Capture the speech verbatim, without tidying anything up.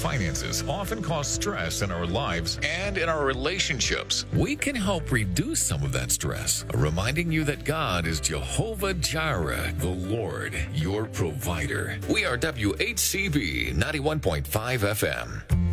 finances often cause stress in our lives and in our relationships. We can help reduce some of that stress, reminding you that God is Jehovah Jireh, the Lord, your provider. We are W H C B ninety-one point five F M.